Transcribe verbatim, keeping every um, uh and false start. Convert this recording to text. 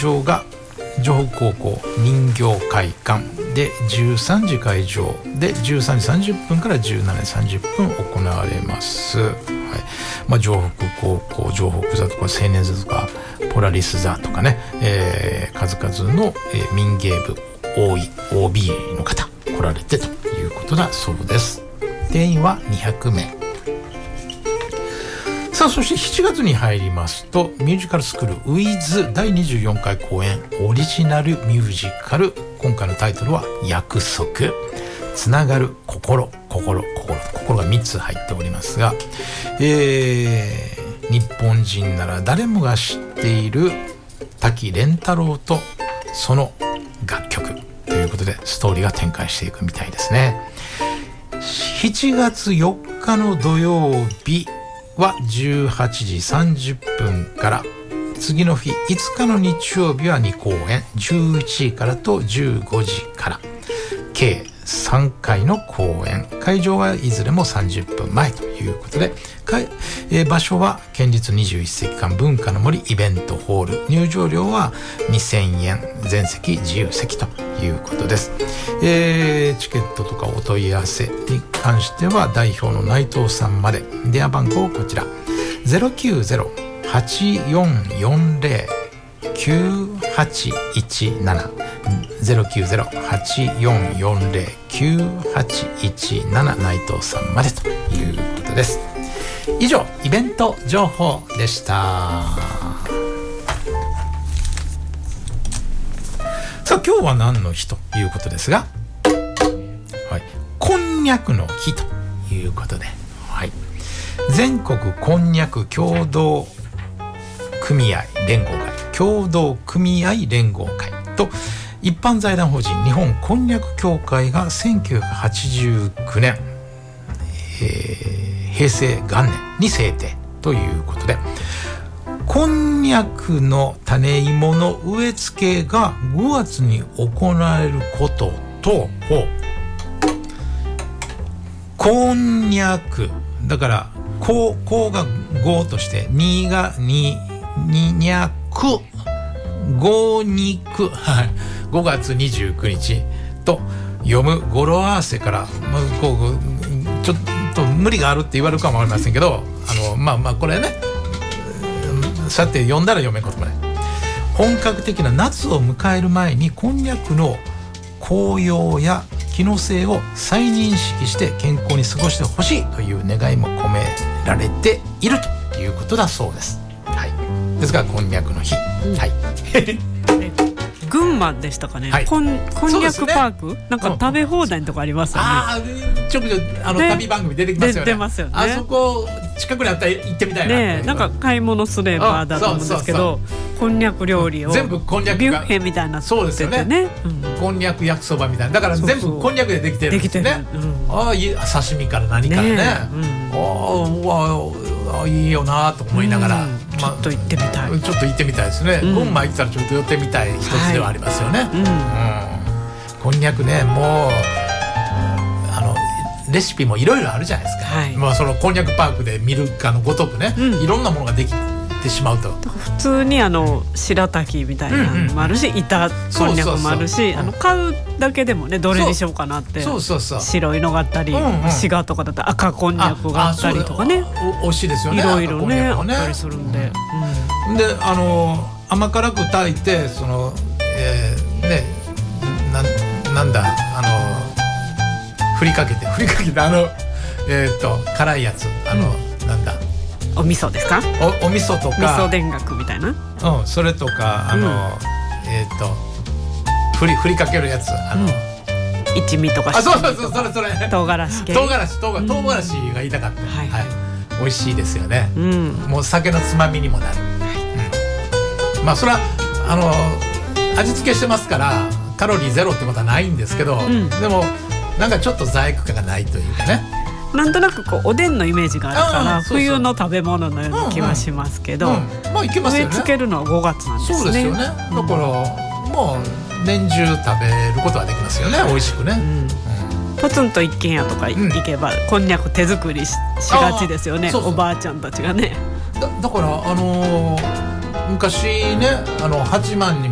場が城北高校人形会館でじゅうさんじ会場でじゅうさんじさんじゅっぷんからじゅうしちじさんじゅっぷん行われます、はい。まあ、城北高校、城北座とか青年座とかポラリス座とかね、えー、数々の、えー、民芸部 オービー の方来られてということだそうです。定員はにひゃくめい。さあ、そしてしちがつに入りますとミュージカルスクールウィズだいにじゅうよんかい公演オリジナルミュージカル、今回のタイトルは約束、つながる心、心、心、心がみっつ入っておりますが、えー、日本人なら誰もが知っている滝廉太郎とその楽曲ということでストーリーが展開していくみたいですね。しちがつよっかの土曜日はじゅうはちじさんじゅっぷんから、次の日いつかの日曜日はに公演じゅういちじからとじゅうごじから計さんかいの公演、会場はいずれもさんじゅっぷんまえということで、えー、場所は県立にじゅういっせきかん文化の森イベントホール、入場料はにせんえん、全席自由席ということです。えー、チケットとかお問い合わせに関しては代表の内藤さんまで。電話番号こちら ゼロきゅうゼロ はちよんよんゼロ きゅうはちいちなな ゼロきゅうゼロ はちよんよんゼロ きゅうはちいちなな 内藤さんまでということです。以上イベント情報でした。さあ、今日は何の日ということですが、はい、こんにゃくの日ということで、はい、全国こんにゃく協同組合連合会協同組合連合会と一般財団法人日本こんにゃく協会がせんきゅうひゃくはちじゅうきゅうねん、えー、平成元年に制定ということで、こんにゃくの種芋の植え付けがごがつに行われることと、こんにゃくだからこう、こうがごとしてにがにににゃくごにく、はい、ごがつにじゅうくにちと読む語呂合わせから、まあ、こうちょっと無理があるって言われるかもわかりませんけど、あのまあまあこれね、さて読んだら読めんこともない。本格的な夏を迎える前にこんにゃくの紅葉や機能性を再認識して健康に過ごしてほしいという願いも込められているということだそうです。はい、ですからこんにゃくの日、うん、はい群馬でしたかね、 はい、 こん、こんにゃくパーク、ね、なんか食べ放題のとこありますよね。 ああ、ちょくちょくあの旅番組出てきますよね。 出ますよね。 あそこ近くにあったら行ってみたいな、 ね、なんか買い物すればだと思うんですけど、こんにゃく料理を全部こんにゃくがビュッフェみたいになっててね。そうですよね、うん、 こんにゃく焼きそばみたいな、だから全部こんにゃくでできてるんですね。うん、ああ、いい、刺身から何からね、ね、うん、ああいいよなと思いながら、うん、 ちょっと行ってみたい、 まあ、ちょっと行ってみたいですね、うん、群馬行ったらちょっと寄ってみたい一つではありますよね、はい、うんうん、こんにゃくね、もうあのレシピもいろいろあるじゃないですか、はい、まあ、そのこんにゃくパークで見るかのごとくね、うん、いろんなものができてしまうと、 普通にあの白滝みたいなのもあるし、うんうん、板こんにゃくもあるし、そうそうそう、あの買うだけでもね、どれにしようかなって、そうそうそう、白いのがあったり、うんうん、滋賀とかだったら赤こんにゃくがあったりとかね、 お美味しいですよね、 いろいろね、あねったりするんで、 うん、で、あの甘辛く炊いて、その、えー、ね、な、なんだ、あのふりかけてふりかけてあのえー、っと辛いやつ、あの、うん、なんだ、 お味噌ですか、 お、お味噌とか、 味噌田楽みたいな、 うん、それとか、あの、うん、えー、っとふりふりかけるやつ、あの、うん、一味とか、あ、そうそうそう、それそれ唐辛子系、 唐辛子、唐辛子が言いたかった、うん、はい、はい、美味しいですよね、うん、もう酒のつまみにもなる、はい、うん、まあそれはあの味付けしてますからカロリーゼロってことはないんですけど、うん、でもなんかちょっと罪悪感がないというかね、 なんとなくこうおでんのイメージがあるから、冬の食べ物のような気はしますけど、うんうん、まあいけますよね、植え付けるのはごがつなんですね。 そうですよね、だから、うん、もう年中食べることができますよね、美味しくね、うん、 ポツンと一軒家とか行けば、うん、こんにゃく手作り し, しがちですよね、そうそう、おばあちゃんたちがね。 だ, だからあのー、昔ね、あのはちまんに